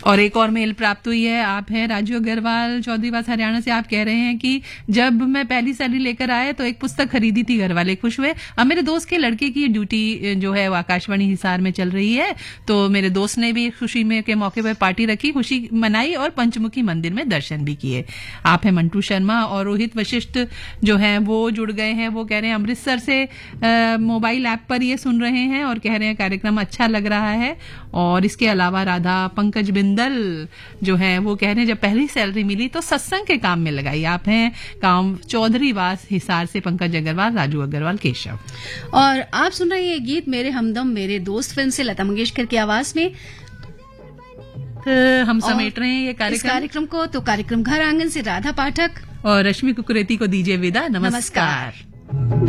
और एक और मेल प्राप्त हुई है, आप हैं राजू अग्रवाल चौधरीवास हरियाणा से। आप कह रहे हैं कि जब मैं पहली सैलरी लेकर आया तो एक पुस्तक खरीदी थी, घर वाले खुश हुए। अब मेरे दोस्त के लड़के की ड्यूटी जो है वो आकाशवाणी हिसार में चल रही है, तो मेरे दोस्त ने भी खुशी में के मौके पर पार्टी रखी, खुशी मनाई और पंचमुखी मंदिर में दर्शन भी किए। आप हैं मंटू शर्मा और रोहित वशिष्ठ जो है वो जुड़ गए हैं। वो कह रहे हैं अमृतसर से मोबाइल ऐप पर ये सुन रहे हैं और कह रहे हैं कार्यक्रम अच्छा लग रहा है। और इसके अलावा राधा पंकज बिंदल जो है वो कह रहे हैं जब पहली सैलरी मिली तो सत्संग के काम में लगाई। आप हैं काम चौधरीवास हिसार से पंकज अग्रवाल, राजू अग्रवाल, केशव। और आप सुन रहे हैं ये गीत मेरे हमदम मेरे दोस्त फिल्म से लता मंगेशकर की आवाज में। हम समेट रहे हैं ये कार्यक्रम को, तो कार्यक्रम घर आंगन से राधा पाठक और रश्मि कुकुरेती को दीजिए विदा। नमस्कार।